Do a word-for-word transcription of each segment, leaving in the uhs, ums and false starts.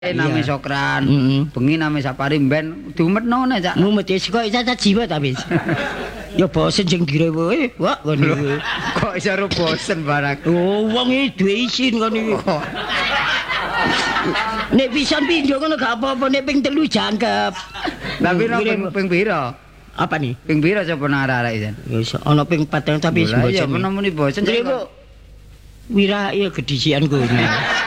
name Sokran, mm-hmm. bengi name Sapari ben diumetno nek Cak. Mumet ya kok cacat jiwa tapi. Ya bosen sing direwe, wah ngono. Kok iso ro bosen barang. Oh, wong iki duwe isin ngono iki. Nek pisan pindho ngono gak apa-apa, nek ping telu jangkep. Tapi no ping ping pira? Apa nih? Ping pira sapa arek-arek iki? Wis ana ping patang tapi bosen. Ya menawa muni bosen. Wira ya gedisian gone.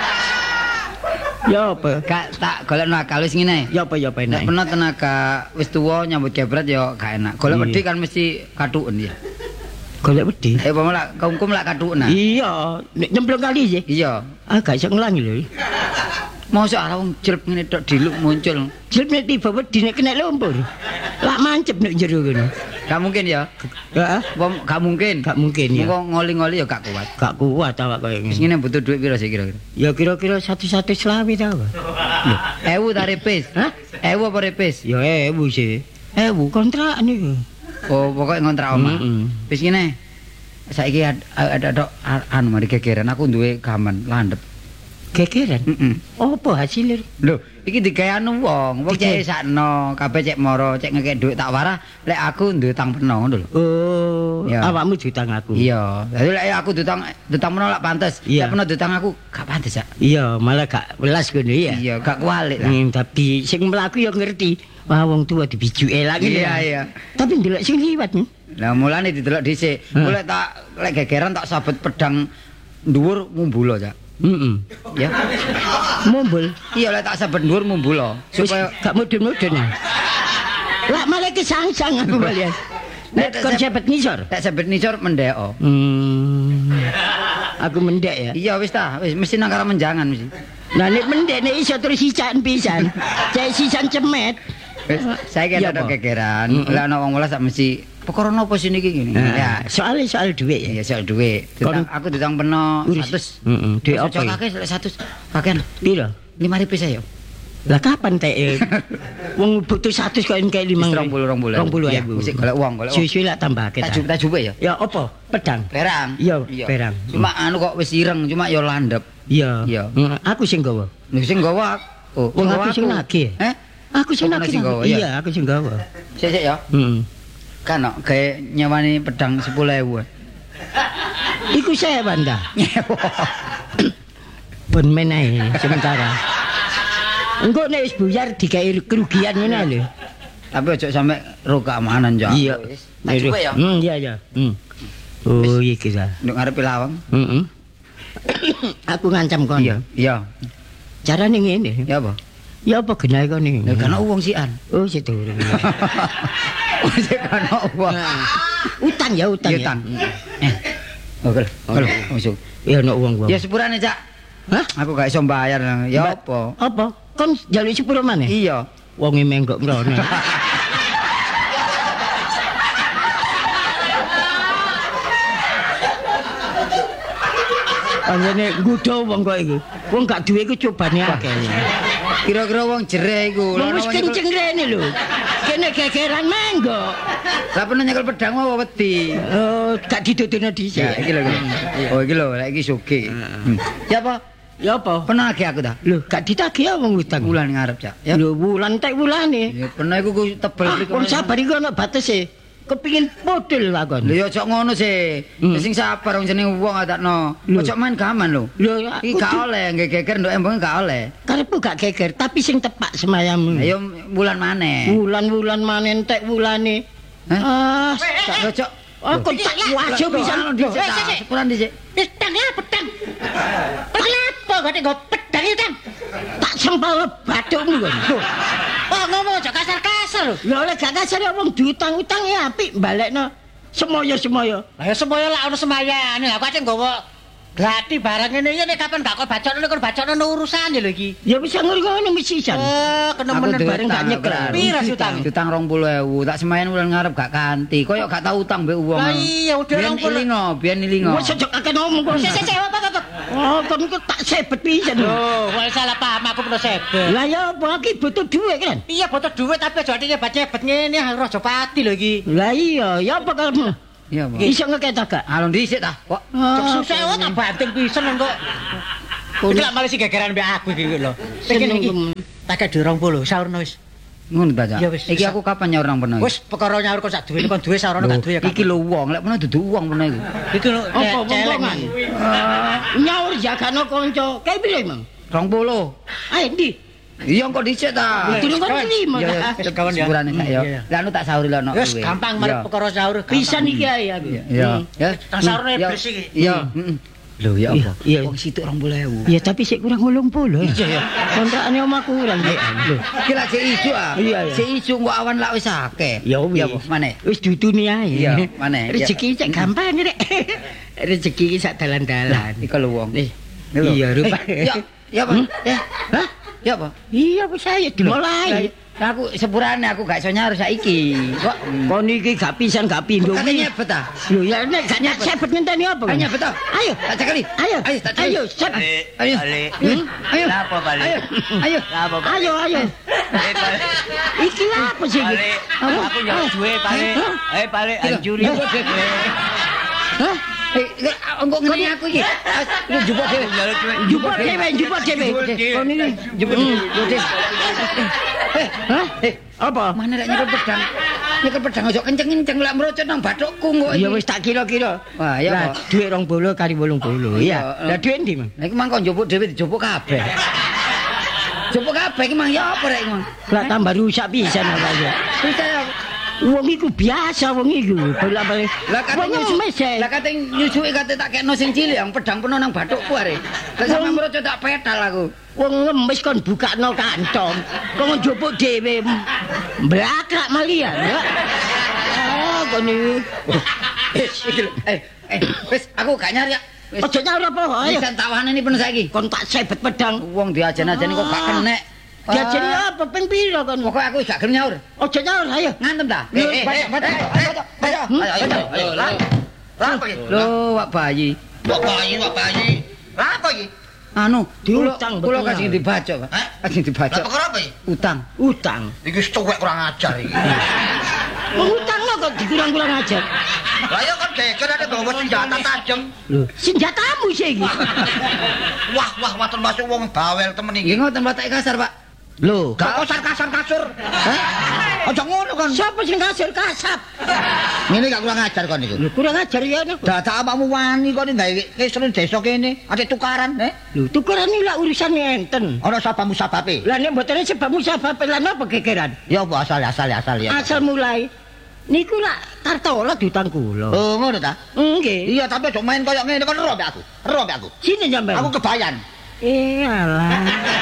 Ya apa? Gak tak golekno akal wis ngene. Ya apa ya apa enak. Nek peno tenaga wis tuwa nyambut gebret ya gak enak. Golek wedi kan mesti kathuken ya. Golek wedi. Eh apa lak kaum-kaum lak kathuken. Iya, nek nyemplung kali sih. Iya. Ah gak iso ngelangi lho. Mosok arep wong jelp ngene tok diluk muncul. Jelp nek tiba wedi nek kena lumpur. Lak mancep nek jero ngono. Gak mungkin ya. Heeh. Wong gak mungkin. Gak mungkin ya. Wong ngoli-ngoli ya gak kuat. Gak kuat awak koyo Wis ngene. ngene butuh duit pira sih kira-kira? Ya kira-kira satu-satu selawi ta. Ewu ta repis? Hah? Ewu apa repis? Ya ewu sih. Ewu kontrak niku. Oh, pokoknya ngontrak omah. Mm-mm. Wis ngene. Saiki ada ada anu mari gegeran aku duwe gaman landhep. Gegeran? Heeh. Apa hasilnya? Lho, iki digawe anu wong, wong cek sakno, kabeh cek moro, cek ngekek dhuwit tak warah, lek aku duwe utang peno ngono lho. Oh, Ya. awakmu diutang aku. Iya, dadi lek aku diutang diutang peno lak pantes, Iya. lek peno diutang aku gak pantes ya. Iya, malah gak welas ngono ya. Iya, gak kualik lah. Hmm, tapi sing mlaku ya ngerti. Wah, wong tua dibijuke lagi. Iya, iya. Tapi ndelok sing liwat. nih. Lah mulane didelok dhisik. Hmm. Mulai tak lek gegeran tak sabet pedang dhuwur mumbulo, Cak. Heeh. Ya. Mumbul. Iya lek tak sabet dhuwur mumbulo supaya Wis gak mudun-mudun. ah. Lah malah kesang-sang aku balian. Nek kon sebet ngisor. tak sabet nisor mendheko. Hmm. Aku mendek ya. Iya wis ta, wis mesti nang karo menjangan mesti. Nah nek mendek nek iso terus sican pisan. Cek sican cemet. Wis saiki Iya, ada apa? gegeran. Lek ana wong welas sak mesti perkara napa sini iki ngene. Nah, Ya, soal soal duit ya. iya soal dhuwit. Ditang- Aku ditang peno Urus. seratus. Heeh, duit apa? Cocok ya? akeh lek seratus. Kakean Piro? lima ribu saya. Lah kapan teh? eh? Wong butuh satu kok kayak lima Rong puluh rong puluh. Rong puluh Iya, ribu. mesti golek uang, golek uang. Suwi-suwi lah tambah Tak kita. jupuk tak jupuk ya. Ya apa? Pedang. Perang. Iya, perang. Cuma anu kok wis ireng, cuma ya landhep. Iya. Iya. Heeh, aku sing gawa. Lho sing gawa oh, Wong gawa aku sing nagih. Eh? Aku sing Kamu nagih. sing gawa, Iya, iya. aku sing gawa. Sik sik ya. Heeh. Kan no, gawe nyewani pedang sepuluh ribu. Iku saya banda. Pun menae sementara. Engko nek wis buyar digawe kerugian ngene lho. Tapi ojo sampe ro keamanan ya. Iya. Tak jupuk ya. Hmm, iya iya. Hmm. Oh, iya kira. Nduk ngarepe lawang. Heeh. Aku ngancam kon. Iya, iya. Carane ngene. Ya apa? Ya apa genahe kon iki? Lah kan uang sian. Oh, situ. Wis kan uang. Utang ya, utang Iya, ya. Tan. Eh. Oke, oke, masuk. Ya ono uang gua. Ya sepurane, Cak. Hah? Aku gak iso bayar. Ya Mbak- apa? Apa? Kon njaluk sepuro maneh? Iya. Wonge menggok ngrone. Anjene nggodha wong kok iku. Wong gak duwe iku cobane akeh. Kira-kira wong jere iku. Wong wis kenceng rene lho. Kene gegeran menggok. Lah pernah nyekel pedang apa wedi? Oh, gak didodono dhisik. Ya, iki lho. iki. Oh, iki lho, lek iki sugih. Hmm. Ya apa? Ya apa? Pernah lagi aku ta? Lho, gak ditagih wong utang. Wulan ngarep, Cak. Ya. Lho, wulan tek wulane. Ya pernah iku ku tebel Ah, mriku. wong sabar iku ana batese. Kepingin podel lakon. Lho ya ojo ngono sih. Hmm. Sing sabar wong jenenge wong adakno. Lho. Ojo main gaman lho. Lho, ya, Iki kudu- gak oleh, nggih geger nduk embong gak oleh. Karepku gak geger, tapi sing tepak semayammu. Ayo bulan maneh. Wulan-wulan manen tek wulane. Hah? Ah, Gak cocok. aku tak wajo pisan. dhisik. Eh, ta, sik, sik. Sepuran dhisik. Pedang ya, pedang. Kenapa kok nggo pedang itu, Tan? Tak sempal bathukmu kok. Oh ngomong aja kasar-kasar lho. Lho oleh gak kasar ya wong diutang-utang ya apik balekno semoyo-semoyo. Lah ya semaya lak ono sembayane. Lah aku aja nggawa glati barang ngene iki nek kapan gak kok bacokno nek kon bacokno no urusan ya lho iki. Ya bisa ngono mesti jan. Oh, kena Aku menen duwe bareng gak utang, nyekel. Bran. Pira sih utang? Utang rong puluh ribu, tak semayan bulan ngarep gak kanti. Koyok gak tau utang mbek wong. Lah iya, udah Biyen rong puluh. ilingo, biyen ilingo. Wis aja kakek ngomong kok. Sik sik sik apa apa. Oh, kon kok tak sebet pisan. Oh, wae salah paham aku pernah sebel. Lah ya apa iki butuh duit kan? Iya butuh duit tapi aja nyebet-nyebet ngene raja pati lho iki. Lah iya, ya apa kamu? Iya, Pak. Iso ngekek gak? Alon dhisik ta, kok. Cek susah wae tak banting pisan kok. Iki lak malah sing gegeran mbek aku iki lho. Pengen iki. Tak kek dua puluh saurno wis. Ngono ta, Cak? Ya wis, Iki wis. aku kapan nyaur nang peno? Wis perkara nyaur kok sak duwe kon duwe saurno gak duwe ya. Iki lho wong, lek peno dudu wong peno iku. Iki lho Apa celeng. wong-wongan? Nyaur jagano kanca. Kae piro, Mang? rong puluh. Ayo ndi? Iya kok dhisik ta. Durung kon lima. Ya Wis, kawan ya. sepurane sak ya. Iya. Lah anu tak sauri lho nok Wis kuwi. gampang marep Iya. perkara sahur. Pisan iki ae aku. Iya. Ya. Nang saurne Iya. bersih iki. Iya, heeh. Lho ya apa? Iya. Wong situk rong puluh ewu. Ya tapi sik kurang wolong puluh. Iya ya. Kontrakane omahku kurang. Lho. Iki lak sik ijo ah. Iya, iya. Sik ijo kok awan lak wis akeh. Ya wis. apa? Maneh. Wis dudune ae. Iya, maneh. Rezeki cek gampang rek. Rezeki iki sak dalan-dalan. Iki lho wong. Eh, Lho. iya, rupa. Eh, Ya, ya apa? Eh, Hah? ya apa? Iya wis ayo dimulai. Lah aku sepurane aku gak iso nyaur saiki. Kok Kon iki gak pisan gak pindho. katanya nyebet ah. Lho ya nek gak nyebet sebet ngenteni apa? Ayo nyebet ah. Ayo. Tak cekali. Ayo. Ayo tak cekali. Ayo, set. Ayo. Balik. Hmm? Ayo. Kenapa balik? Ayo. Ayo. Kenapa balik? Ayo, ayo. Eh, balik. Iki apa sih? iki? Balik. Apa? Aku nyok duwe balik. Hah? Eh balik Iya. anjuri. Jupuk dhewe. Hah? Eh, lek engko ngene aku iki. Ah, lu jupuk dhewe. Jupuk dhewe, jupuk dhewe. Kon iki Jupuk dhewe. Jupuk dhewe. Eh, Hah? eh, Apa? mana lek nyekel pedang? Nyekel pedang ojo kenceng-kenceng lek merocot nang bathukku kok. Ya wis tak kira-kira. Wah, ya Lah, kok. dhuwit rong puluh kali wolong puluh. Iya, Iya. Lah dhuwit ndi, Mang? Lah iki mangko njupuk dhewe dijupuk kabeh. Jupuk kabeh iki mang ya apa rek iki mang? Lah tambah rusak pisan apa ya. Bisa ya. Wong iku biasa wong iku. Bolak-balik. Lah kate Wong nyusu, mesek. lah kate nyusuki kate tak kekno sing cilik yang pedang peno nang bathukku are. Lah sampe merocot tak petal aku. Wong ngemis kon bukakno kantong. Kon njupuk dhewe. Blakrak malian ya. Ah, kon iki. Eh, iki lho. Eh, eh, wis aku gak nyari ya. Wis Aja nyaur apa, ayo. pisan tawane ini peno saiki. Kon tak sebet pedang. Wong diajen-ajeni kok gak kenek. Diajeni apa ping pira kon? Pokoke aku gak gelem nyaur. Aja nyaur, ayo. Ngantem ta? Lho, Eh, eh, baca, eh, baca, eh, baca, baca, baca. Hmm? Ayo, ayo, ayo, lah. Lah apa iki? Lho, wak bayi. Wak bayi, wak bayi. Lah apa iki? Anu, Diutang kula betul. kasih dibaca, Pak. Hah? Kasih dibaca. Lah perkara apa iki? Utang. Utang. Iki tuwek kurang ajar iki. Utang lo kok dikurang-kurang aja. Lah ya kan geger ada bawa senjata tajem. Lho, senjatamu sih iki. Wah, wah, waton masuk wong bawel temen Nggih iki. ngoten Batak kasar, Pak. Lho, Gak kasar kasar kasur. Hah? Aja ngono kan. siapa sing kasir kasap? Ngene gak kurang ajar kon iku. Lho, kurang ajar ya nek. Dadak awakmu wani kok gawe kesrun desa kene, ate tukaran, eh? Lho, tukaran iki lak urusan enten. Ana sabamu sababe. Lah nek mboten sebabmu sebab lan apa gegeran? Ya apa asal asal asal ya. Asal mulai niku lak tartola diutang kula. Oh, ngono ta? Nggih. Iya, tapi aja main koyo ngene kon ero mbek aku. Ero mbek aku. Sini sampean. Aku kebayan. Eh alah.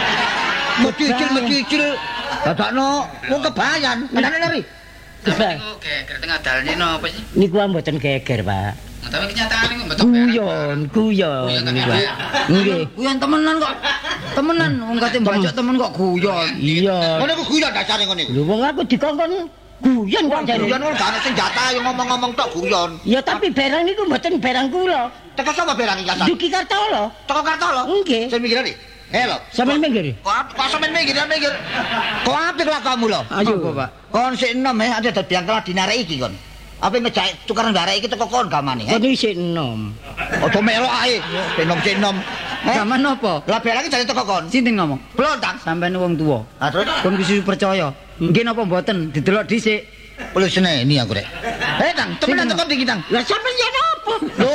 Mencicil mencicil. Dadakno wong kebayan. Kenane lari? Keba- geger tengah dalan ini apa sih? Niku mboten geger, Pak. Tapi kenyataan ini Guyon, guyon niku. Nggih. Guyon temenan kok. Temenan wong kate baca temen kok guyon. Iya. Ngono ku guyon dasare ngono iku. Lho wong aku dikongkon guyon kok jare. Guyon ora ana senjata yang ngomong-ngomong tok guyon. Ya tapi barang niku mboten barang kula. Teko sapa berang iki kasar? Duki Kartolo. Teko Kartolo. Nggih. Sing mikir iki. Helo. Sampeyan minggir. Kok kok sampean mikir mikir. Kok apik lah kamu lho. Ayo. Apa, Pak? Kon sik enom eh ade dadi yang telah dinarek iki kon. Apa ngejak tukaran darek iki teko kon gamane eh. Kon isih enom. Aja melok ae. Enom sik enom. Eh, Zaman apa? lah berang iki jane teko kon. Sinten ngomong? Blontang. Sampeyan wong tuwa. Ah terus Kon kudu percaya. Nggih napa mboten didelok dhisik. polisine ini aku rek. Eh tang, temenan teko iki tang. Lah sampeyan yen apa? Loh.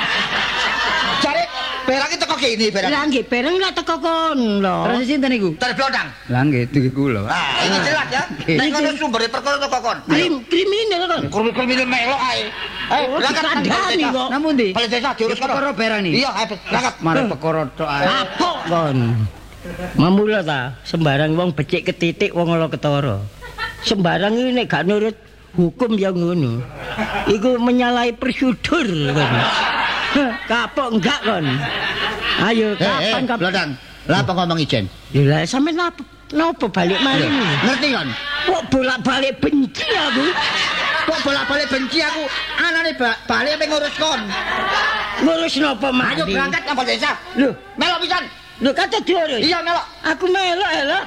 Cari berang iki teko kene berang. Lah nggih bareng lak teko kon lho. Terus sinten niku? Dari blontang. Lah nggih iki kula. Ah, ini jelas ya. Nek ngono sumbere perkara teko kon. Krim kriminal kon. Kurmi-kurmi melok ae. Eh, Oh, berangkat dikandani kok. Namun ndi? Balik desa diurus kono. Perkara barang nih. Iya, ayo berangkat. Mare perkara tok ae. Apok kon. Mamula ta, sembarang wong becik ketitik wong ora ketara. Sembarang iki nek gak nurut hukum ya ngono. Iku menyalahi prosedur kon. Heh, kapok enggak kon. Ayo Eh, eh, kapan kapan. blontang. Lah apa ngomong ijen? Ya lah sampean napa napa balik mari ini? Ngerti kon? Kok bolak-balik benci aku? Kok bolak-balik benci aku? Anane ba- balik apa ngurus kon? Ngurus napa mari? Ayo berangkat nang desa. Lho, Melok pisan. lho kata diurus. Iya melok. Aku melok elok.